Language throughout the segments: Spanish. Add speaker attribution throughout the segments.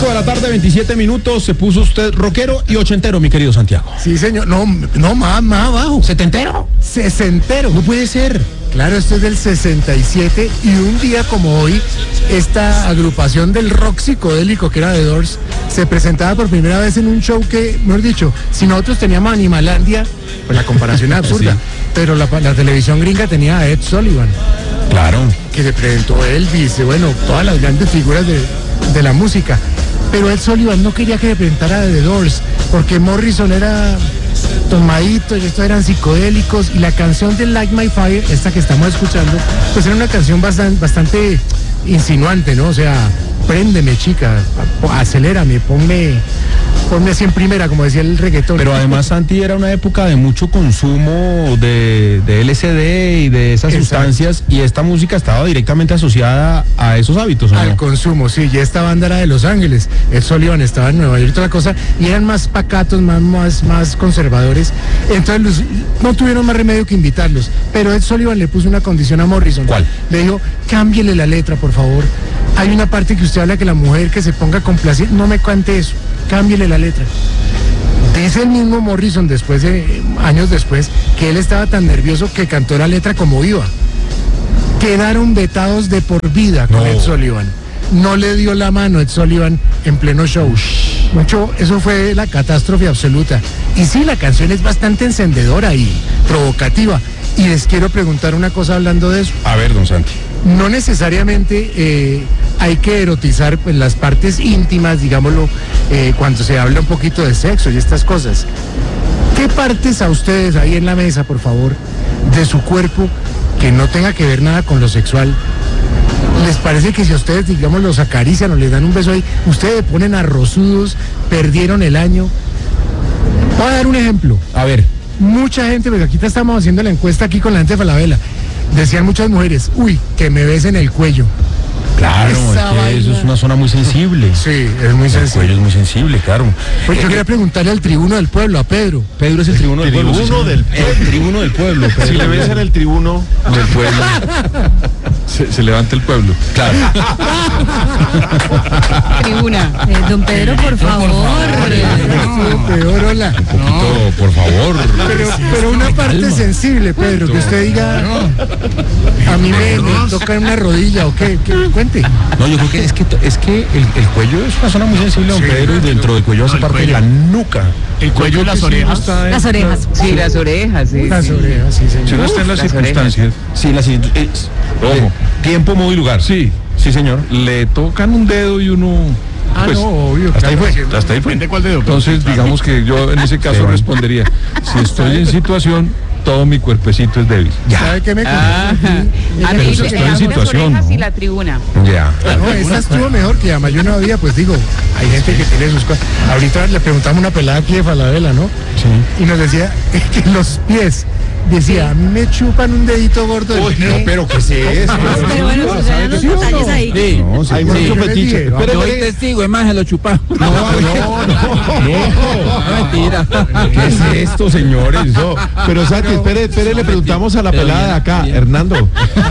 Speaker 1: 5 de la tarde, 27 minutos. Se puso usted rockero y ochentero, mi querido Santiago.
Speaker 2: Sí, señor. No, más abajo.
Speaker 1: ¿Setentero?
Speaker 2: Sesentero.
Speaker 1: No puede ser.
Speaker 2: Claro, esto es del 67 y un día como hoy, esta agrupación del rock psicodélico que era The Doors se presentaba por primera vez en un show que, mejor dicho, si nosotros teníamos Animalandia, pues la comparación es absurda, sí. Pero la televisión gringa tenía a Ed Sullivan.
Speaker 1: Claro. Que
Speaker 2: se presentó Elvis, bueno, todas las grandes figuras de la música. Pero Ed Sullivan no quería que se presentara The Doors, porque Morrison era tomadito, y estos eran psicodélicos, y la canción de Light My Fire, esta que estamos escuchando, pues era una canción bastante insinuante, ¿no? O sea, préndeme, chica, acelérame, ponme así en primera, como decía el reggaetón.
Speaker 1: Pero además, Santi, era una época de mucho consumo de LSD y de esas sustancias, y esta música estaba directamente asociada a esos hábitos, ¿o no?
Speaker 2: Al consumo, sí, y esta banda era de Los Ángeles, Ed Sullivan estaba en Nueva York y toda la cosa, y eran más pacatos, más conservadores, entonces no tuvieron más remedio que invitarlos, pero Ed Sullivan le puso una condición a Morrison.
Speaker 1: ¿Cuál?
Speaker 2: Le dijo, cámbiele la letra, por favor. Hay una parte que usted habla que la mujer que se ponga complaciente, no me cante eso, cámbiele la letra. Dice el mismo Morrison años después, que él estaba tan nervioso que cantó la letra como iba. Quedaron vetados de por vida con Ed Sullivan. No le dio la mano Ed Sullivan en pleno show. Mucho, eso fue la catástrofe absoluta. Y sí, la canción es bastante encendedora y provocativa. Y les quiero preguntar una cosa hablando de eso.
Speaker 1: A ver, don Santi.
Speaker 2: No necesariamente hay que erotizar pues, las partes íntimas, digámoslo, cuando se habla un poquito de sexo y estas cosas. ¿Qué partes a ustedes ahí en la mesa, por favor, de su cuerpo que no tenga que ver nada con lo sexual, les parece que si a ustedes, digamos, los acarician o les dan un beso ahí, ustedes ponen arrozudos, perdieron el año? Voy a dar un ejemplo.
Speaker 1: A ver.
Speaker 2: Mucha gente, porque aquí estamos haciendo la encuesta aquí con la gente de Falabella, decían muchas mujeres, uy, que me besen el cuello.
Speaker 1: Claro, es que eso es una zona muy sensible.
Speaker 2: Sí, es muy sensible. El
Speaker 1: cuello es muy sensible, claro.
Speaker 2: Pues yo quería preguntarle al tribuno del pueblo, a Pedro.
Speaker 1: Pedro es el tribuno del pueblo. El tribuno del pueblo.
Speaker 3: Si le besan el tribuno del pueblo, se levanta el pueblo.
Speaker 1: Claro.
Speaker 4: Tribuna. Don Pedro, por favor.
Speaker 2: Peor, hola.
Speaker 1: Un poquito, por favor.
Speaker 2: Pero una parte sensible, Pedro, que usted diga, a mí me toca en una rodilla o qué, cuente.
Speaker 1: No, yo creo que es que el cuello es una zona muy sensible, don Pedro, y dentro del cuello hace parte de la nuca.
Speaker 3: El cuello y las orejas.
Speaker 4: Las orejas.
Speaker 5: Sí, las orejas, sí.
Speaker 2: Las orejas, sí, señor.
Speaker 3: Si no está en las circunstancias.
Speaker 1: Sí, ojo. Tiempo, modo y lugar.
Speaker 3: Sí, señor. Le tocan un dedo y uno...
Speaker 2: Pues, no, obvio.
Speaker 3: Hasta ahí fue.
Speaker 6: ¿De cuál dedo?
Speaker 3: Entonces, digamos que yo en ese caso respondería, si estoy en situación, todo mi cuerpecito es débil.
Speaker 2: ¿Sabe qué me
Speaker 5: pero
Speaker 3: estoy en situación,
Speaker 5: orejas
Speaker 3: ¿no?
Speaker 5: y la tribuna.
Speaker 1: Ya.
Speaker 2: No, esa estuvo mejor, que además yo no había, pues digo, hay gente que tiene sus cosas. Ahorita le preguntamos una pelada aquí de Falabella, ¿no?
Speaker 1: Sí.
Speaker 2: Y nos decía que los pies, decía, a mí me chupan un dedito gordo del pie.
Speaker 1: No, pero ¿qué es eso?
Speaker 4: Pero bueno, pues eran los detalles ahí.
Speaker 1: Sí,
Speaker 3: hay mucho fetiche.
Speaker 6: Yo soy testigo, es más, se lo chupamos.
Speaker 1: No,
Speaker 6: mentira.
Speaker 1: ¿Qué es esto, señores? No.
Speaker 3: Pero Santi, espere, le preguntamos a la pelada de acá, Hernando.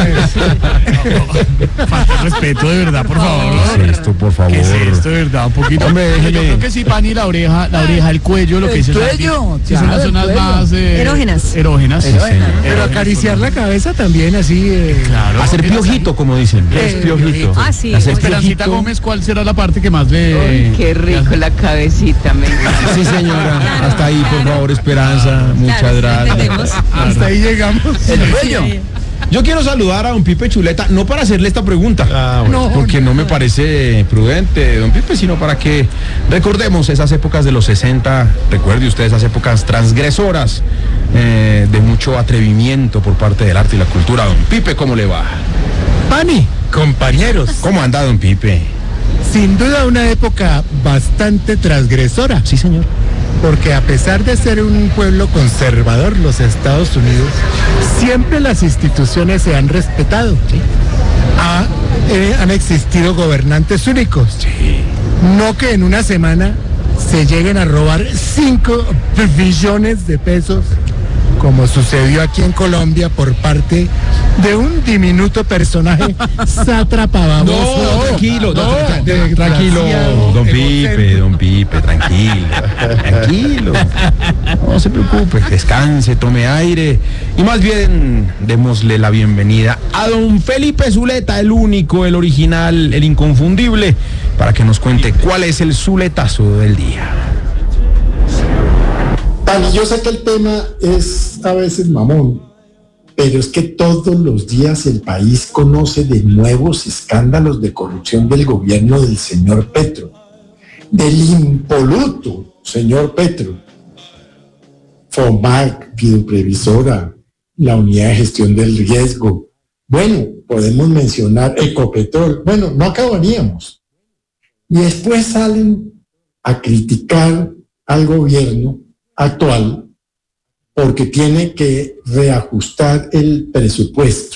Speaker 6: Falta de respeto, de verdad, por favor.
Speaker 1: ¿Qué es esto, por favor?
Speaker 6: ¿Qué es esto, de verdad? Un poquito.
Speaker 1: Hombre, déjeme.
Speaker 6: Yo creo que sí, Pani, la oreja, el cuello, lo que dice Santi. Sí, son las zonas más...
Speaker 4: Erógenas.
Speaker 6: Erógenas.
Speaker 2: Pero acariciar la cabeza también, así...
Speaker 6: Claro.
Speaker 1: Hacer piojito, como dicen.
Speaker 3: Es piojito.
Speaker 4: Ah, sí.
Speaker 1: Hacer
Speaker 6: Esperancita
Speaker 1: piojito.
Speaker 6: Gómez, ¿cuál será la parte que más le...
Speaker 5: Uy, qué rico la cabecita, me encanta.
Speaker 1: Sí, señora. Hasta ahí, por favor, Esperanza. Muchas gracias.
Speaker 4: Entendemos.
Speaker 2: Hasta ahí llegamos.
Speaker 1: El cuello. Yo quiero saludar a don Pipe Chuleta, no para hacerle esta pregunta, porque no me parece prudente, don Pipe, sino para que recordemos esas épocas de los 60, recuerde usted esas épocas transgresoras, de mucho atrevimiento por parte del arte y la cultura. Don Pipe, ¿cómo le va?
Speaker 2: Pani, compañeros,
Speaker 1: ¿Cómo anda, don Pipe?
Speaker 2: sin duda una época bastante transgresora.
Speaker 1: Sí, señor.
Speaker 2: Porque a pesar de ser un pueblo conservador, los Estados Unidos, siempre las instituciones se han respetado.
Speaker 1: Sí.
Speaker 2: Han existido gobernantes únicos.
Speaker 1: Sí.
Speaker 2: No que en una semana se lleguen a robar 5 billones de pesos como sucedió aquí en Colombia por parte de un diminuto personaje sátrapa baboso.
Speaker 1: No, tranquilo, tranquilo,
Speaker 2: desgraciado,
Speaker 1: don Pipe, tranquilo. No se preocupe, descanse, tome aire y más bien démosle la bienvenida a don Felipe Zuleta, el único, el original, el inconfundible, para que nos cuente cuál es el zuletazo del día.
Speaker 7: Dani, yo sé que el tema es a veces mamón, pero es que todos los días el país conoce de nuevos escándalos de corrupción del gobierno del señor Petro, del impoluto señor Petro. FOMAC, Videoprevisora, la Unidad de Gestión del Riesgo. Bueno, podemos mencionar Ecopetrol. Bueno, no acabaríamos. Y después salen a criticar al gobierno actual porque tiene que reajustar el presupuesto.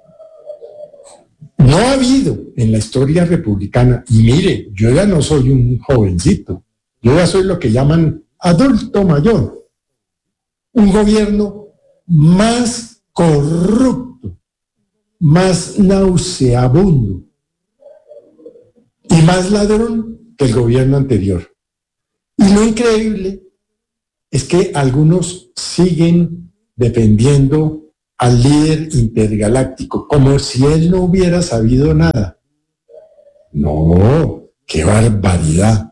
Speaker 7: No ha habido en la historia republicana, y mire, yo ya no soy un jovencito, yo ya soy lo que llaman adulto mayor, un gobierno más corrupto, más nauseabundo y más ladrón que el gobierno anterior. Y lo increíble es que algunos siguen defendiendo al líder intergaláctico, como si él no hubiera sabido nada. No, qué barbaridad.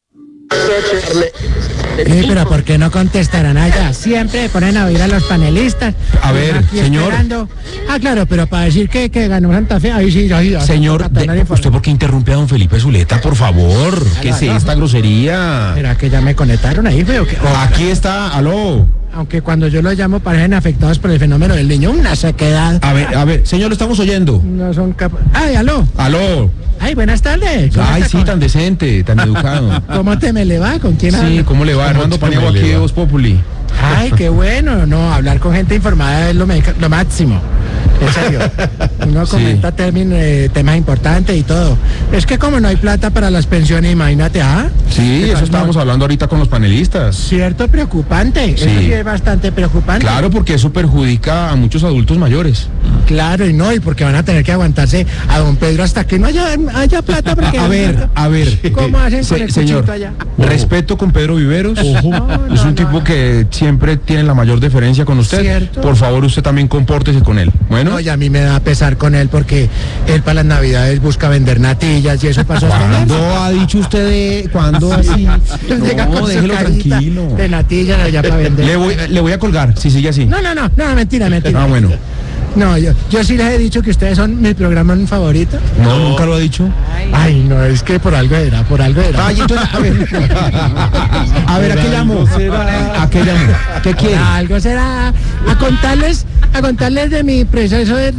Speaker 2: Pero ¿por qué no contestarán allá? Siempre ponen a oír a los panelistas.
Speaker 1: A ver,
Speaker 2: aquí
Speaker 1: señor.
Speaker 2: Esperando. Ah, claro, pero para decir que ganó Santa Fe, ahí sí.
Speaker 1: Señor, ¿usted por qué interrumpe a don Felipe Zuleta, por favor? ¿Qué es esta grosería?
Speaker 2: ¿Será que ya me conectaron ahí, feo?
Speaker 1: Aquí está, aló.
Speaker 2: Aunque cuando yo lo llamo parecen afectados por el fenómeno del niño, una sequedad.
Speaker 1: A ver, señor, lo estamos oyendo.
Speaker 2: No son capaces. ¡Ay, aló!
Speaker 1: Aló.
Speaker 2: ¡Ay, buenas tardes!
Speaker 1: Ay, sí, tan decente, tan educado.
Speaker 2: ¿Cómo te me le va? ¿Con quién hablo?
Speaker 1: Sí, ¿cómo le va? Armando Paniagua aquí de Voz Populi.
Speaker 2: Ay, qué bueno. No, hablar con gente informada es lo máximo. En serio. Uno comenta temas importantes y todo. Es que como no hay plata para las pensiones, imagínate, ¿ah?
Speaker 1: Sí, eso estábamos hablando ahorita con los panelistas.
Speaker 2: Cierto, preocupante.
Speaker 1: Sí.
Speaker 2: Eso sí es bastante preocupante.
Speaker 1: Claro, porque eso perjudica a muchos adultos mayores.
Speaker 2: Claro, y porque van a tener que aguantarse a don Pedro hasta que no haya plata. Porque
Speaker 1: A ver.
Speaker 2: ¿Cómo hacen con el
Speaker 1: señor,
Speaker 2: cuchito allá?
Speaker 1: Respeto con Pedro Viveros.
Speaker 2: No,
Speaker 1: es un tipo que siempre tiene la mayor deferencia con usted.
Speaker 2: Cierto.
Speaker 1: Por favor, usted también compórtese con él. Bueno.
Speaker 2: No, y a mí me da pesar con él porque él para las navidades busca vender natillas y eso pasó.
Speaker 1: ¿Cuándo ha dicho usted ¿Cuándo así?
Speaker 2: Llega con su
Speaker 1: déjelo
Speaker 2: carita
Speaker 1: tranquilo.
Speaker 2: de natillas allá para vender.
Speaker 1: Le voy a colgar, si sigue así.
Speaker 2: No, mentira.
Speaker 1: Ah, bueno.
Speaker 2: No, yo sí les he dicho que ustedes son mi programa favorito.
Speaker 1: No, nunca lo ha dicho.
Speaker 2: Ay, no, es que por algo era.
Speaker 1: Ay, entonces, a ver, ¿a qué llamo? ¿A qué llamo? ¿Qué quiere?
Speaker 2: Algo será. A contarles de mi proceso de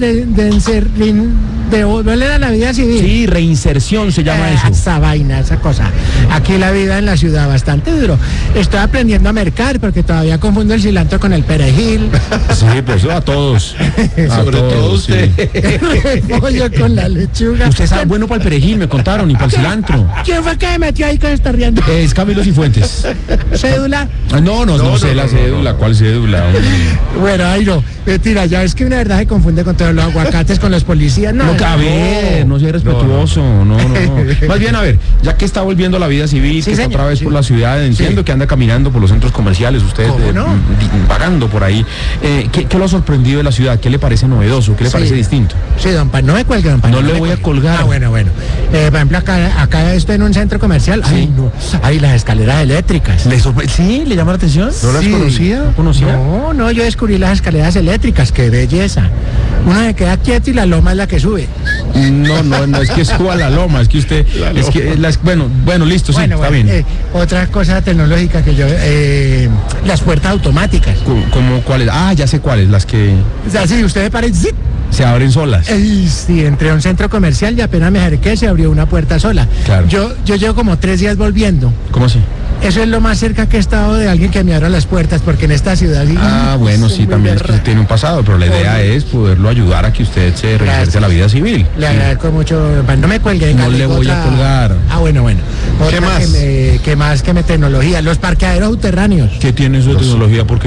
Speaker 2: volver a la vida civil.
Speaker 1: Sí, reinserción se llama eso.
Speaker 2: Esa vaina, esa cosa. Aquí la vida en la ciudad bastante duro. Estoy aprendiendo a mercar porque todavía confundo el cilantro con el perejil.
Speaker 1: Sí, pues a todos.
Speaker 3: Sobre todo usted.
Speaker 2: El pollo con la lechuga.
Speaker 1: Usted sabe bueno para el perejil, me contaron, y para el cilantro.
Speaker 2: ¿Quién fue que me metió ahí que se está riendo?
Speaker 1: Es Camilo Cifuentes.
Speaker 2: ¿Cédula?
Speaker 1: No sé la cédula. ¿Cuál cédula?
Speaker 2: Bueno, ay no. Mentira, ya es que una verdad se confunde con todos los aguacates, con los policías. No,
Speaker 1: a ver, no sea respetuoso. No. Más bien, a ver, ya que está volviendo a la vida civil,
Speaker 2: Sí,
Speaker 1: que está
Speaker 2: señor,
Speaker 1: otra vez
Speaker 2: sí.
Speaker 1: por la ciudad, entiendo que anda caminando por los centros comerciales, usted
Speaker 2: ¿Cómo no?
Speaker 1: vagando por ahí. ¿Qué lo ha sorprendido de la ciudad? ¿Qué le parece novedoso? ¿Qué le parece distinto?
Speaker 2: Sí, don Pan, no me cuelgue, don Pan.
Speaker 1: No le
Speaker 2: me
Speaker 1: voy a
Speaker 2: cuelgue.
Speaker 1: colgar.
Speaker 2: Ah, bueno. Por ejemplo, acá estoy en un centro comercial.
Speaker 1: Sí.
Speaker 2: Ay, no. Ay, las escaleras eléctricas.
Speaker 1: ¿Sí? ¿Le llama la atención?
Speaker 2: ¿No las conocía?
Speaker 1: ¿No conocía?
Speaker 2: No, yo descubrí las escaleras eléctricas, qué belleza. Uno se queda quieto y la loma es la que sube.
Speaker 1: No es que suba la loma, es que usted, bueno, listo, sí, está bien.
Speaker 2: Otra cosa tecnológica que yo, las puertas automáticas.
Speaker 1: ¿Cómo cuáles? Ah, ya sé cuáles, las que
Speaker 2: O sea, sí, usted parece, ¡zip!
Speaker 1: se abren solas.
Speaker 2: Sí, entré a un centro comercial y apenas me acerqué, se abrió una puerta sola.
Speaker 1: Claro.
Speaker 2: Yo llevo como 3 días volviendo.
Speaker 1: ¿Cómo así?
Speaker 2: Eso es lo más cerca que he estado de alguien que me abra las puertas, porque en esta ciudad...
Speaker 1: Bueno, sí, también es que usted tiene un pasado, pero la idea es poderlo ayudar a que usted se reinserte a la vida civil.
Speaker 2: Le
Speaker 1: Sí.
Speaker 2: agradezco mucho. No me cuelgue.
Speaker 1: No le voy a colgar.
Speaker 2: Ah, bueno.
Speaker 1: ¿Qué
Speaker 2: Otra
Speaker 1: más?
Speaker 2: ¿Qué más que me tecnología? Los parqueaderos subterráneos.
Speaker 1: ¿Qué tiene eso de tecnología? ¿Por qué?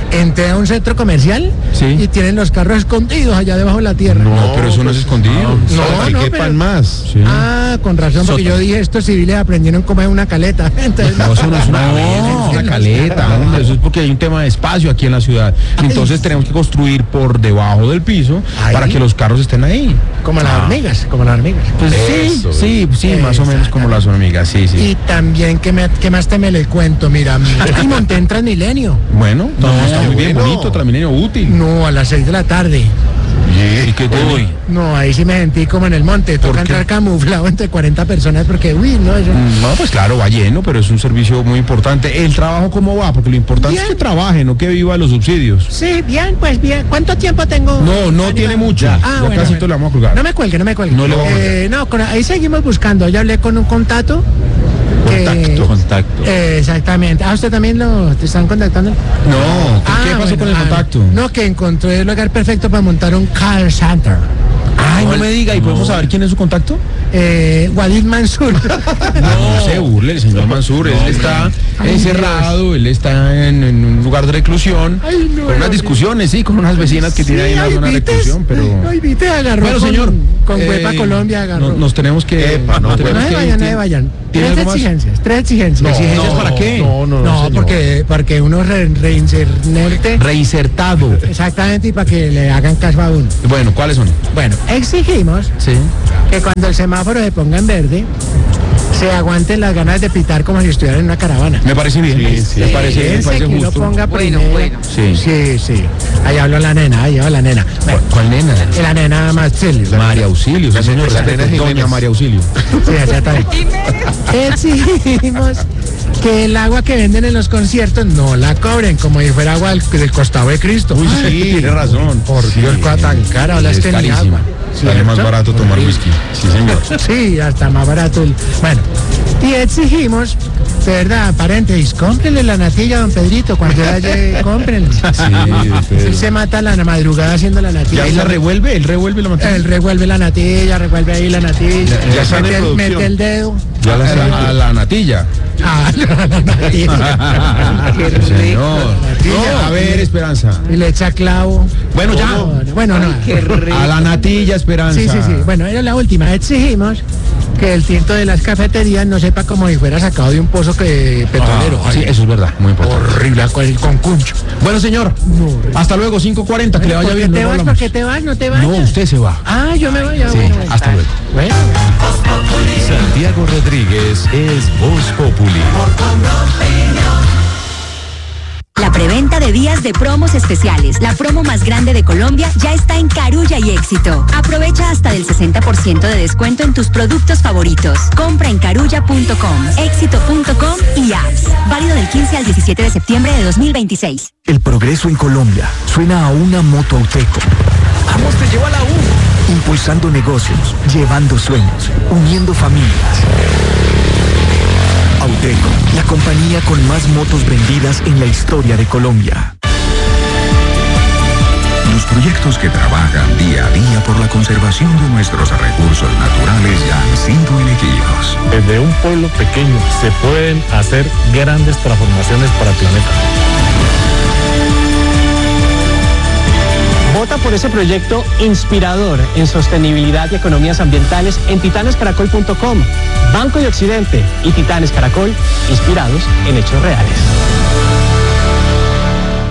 Speaker 2: entré a un centro comercial
Speaker 1: Sí.
Speaker 2: y tienen los carros escondidos allá debajo de la tierra.
Speaker 1: No, pero eso no es escondido.
Speaker 2: No, no,
Speaker 1: quepan
Speaker 2: pero-
Speaker 1: más. Sí.
Speaker 2: Ah, con razón, porque yo dije, estos civiles aprendieron cómo es una caleta. Entonces,
Speaker 1: No, eso no es una caleta, hombre, eso es porque hay un tema de espacio aquí en la ciudad. Entonces tenemos que construir por debajo del piso
Speaker 2: Ahí.
Speaker 1: para que los carros estén ahí.
Speaker 2: como las hormigas, como las hormigas.
Speaker 1: Pues sí, más o menos como las hormigas, sí, sí.
Speaker 2: Y también, ¿qué más te me le cuento? Mira, y monté en Transmilenio.
Speaker 1: Bueno, está muy bien, bonito, Transmilenio útil.
Speaker 2: No, a las 6 de la tarde.
Speaker 1: ¿Y qué te
Speaker 2: No, ahí sí me sentí como en el monte. Toca entrar camuflado entre 40 personas porque, no, eso...
Speaker 1: No, pues claro, va lleno, pero es un servicio muy importante. ¿El trabajo cómo va? Porque lo importante
Speaker 2: Bien.
Speaker 1: es que trabaje, no que viva de los subsidios.
Speaker 2: Sí, bien, pues bien. ¿Cuánto tiempo tengo?
Speaker 1: No tiene mucho. Ya
Speaker 2: bueno,
Speaker 1: casi
Speaker 2: bueno.
Speaker 1: te lo vamos a colgar.
Speaker 2: No me cuelgue.
Speaker 1: No le vamos a
Speaker 2: No, ahí seguimos buscando. Ya hablé con un contacto.
Speaker 3: Contacto.
Speaker 2: Exactamente. ¿A usted también te están contactando?
Speaker 1: No, ¿qué pasó con el contacto?
Speaker 2: No, que encontré el lugar perfecto para montar un call center.
Speaker 1: Ay, no me diga, ¿y podemos saber quién es su contacto?
Speaker 2: Walid Mansur.
Speaker 1: No se burle, el señor Mansur, él está encerrado, él está en un lugar de reclusión,
Speaker 2: Ay, no,
Speaker 1: con unas
Speaker 2: no,
Speaker 1: discusiones, sí, con unas vecinas que tiene ahí en la zona de reclusión, pero...
Speaker 2: Ay, viste, agarró
Speaker 1: Bueno, señor,
Speaker 2: con Huepa Colombia agarró.
Speaker 1: nos tenemos que...
Speaker 2: No se vayan.
Speaker 1: ¿Tiene
Speaker 2: Tres
Speaker 1: algo más?
Speaker 2: exigencias.
Speaker 1: ¿Exigencias para qué?
Speaker 2: No, porque uno reinsertarte.
Speaker 1: Reinsertado.
Speaker 2: Exactamente, y para que le hagan caso a uno.
Speaker 1: Bueno, ¿cuáles son?
Speaker 2: Bueno, exigimos
Speaker 1: Sí.
Speaker 2: que cuando el semáforo se ponga en verde, se aguanten las ganas de pitar como si estuvieran en una caravana.
Speaker 1: Me parece bien. Me parece
Speaker 2: Ese que uno
Speaker 1: justo.
Speaker 2: ponga
Speaker 5: Bueno,
Speaker 2: primero.
Speaker 5: bueno.
Speaker 1: Sí.
Speaker 2: Sí. Ahí habló la nena, Bueno,
Speaker 1: ¿Cuál nena?
Speaker 2: la nena Marcelo.
Speaker 1: María Auxilio, sí, señor.
Speaker 2: La nena
Speaker 1: Doña
Speaker 2: Jiménez.
Speaker 1: María Auxilio.
Speaker 2: Sí, exactamente. Exigimos que el agua que venden en los conciertos no la cobren como si fuera agua del costado de Cristo.
Speaker 1: Uy, sí, tiene razón.
Speaker 2: Por Dios, cosa tan cara, ahora es que ni
Speaker 1: carísima.
Speaker 2: agua.
Speaker 1: Sale más barato tomar whisky. Sí, señor.
Speaker 2: Sí, hasta más barato. Bueno, y exigimos, de verdad, paréntesis, cómprenle la natilla a don Pedrito cuando él llegue, cómprenle. Él se mata a la madrugada haciendo la
Speaker 1: ¿Y
Speaker 2: natilla.
Speaker 1: ahí la revuelve? ¿Él revuelve la materia?
Speaker 2: Él revuelve la natilla, revuelve ahí la natilla.
Speaker 1: Ya está en producción.
Speaker 2: Mete el dedo.
Speaker 3: Ya la sabe.
Speaker 1: A la natilla.
Speaker 2: Ah, la natilla.
Speaker 5: Qué
Speaker 1: Sí,
Speaker 5: rico.
Speaker 1: señor. No, a ver, Esperanza.
Speaker 2: Y le echa clavo.
Speaker 1: Bueno, ya.
Speaker 2: Bueno, no.
Speaker 5: Qué rico.
Speaker 1: A la natilla, Esperanza.
Speaker 2: Sí. Bueno, era la última. Exigimos que el tinto de las cafeterías no sepa como si fuera sacado de un pozo petrolero.
Speaker 1: Sí, eso es verdad, muy importante.
Speaker 2: Horrible, con cuncho.
Speaker 1: Bueno, señor, hasta luego, 5:40, que le vaya
Speaker 2: ¿Por qué
Speaker 1: bien.
Speaker 2: te
Speaker 1: luego
Speaker 2: vas?
Speaker 1: hablamos.
Speaker 2: ¿Por qué te vas? ¿No te vas?
Speaker 1: No, usted se va.
Speaker 2: Ah, yo me voy.
Speaker 1: Sí, hasta luego.
Speaker 2: Bueno.
Speaker 8: Santiago Rodríguez es Voz Populi.
Speaker 9: La preventa de días de promos especiales, la promo más grande de Colombia, ya está en Carulla y Éxito. Aprovecha hasta del 60% de descuento en tus productos favoritos. Compra en carulla.com, éxito.com y apps. Válido del 15 al 17 de septiembre de 2026.
Speaker 10: El progreso en Colombia suena a una moto Auteco. Vamos, te lleva a la U. Impulsando negocios, llevando sueños, uniendo familias. Auteco, la compañía con más motos vendidas en la historia de Colombia.
Speaker 8: Los proyectos que trabajan día a día por la conservación de nuestros recursos naturales ya han sido elegidos.
Speaker 11: Desde un pueblo pequeño se pueden hacer grandes transformaciones para el planeta.
Speaker 12: Vota por ese proyecto inspirador en sostenibilidad y economías ambientales en titanescaracol.com. Banco de Occidente y Titanes Caracol, inspirados en hechos reales.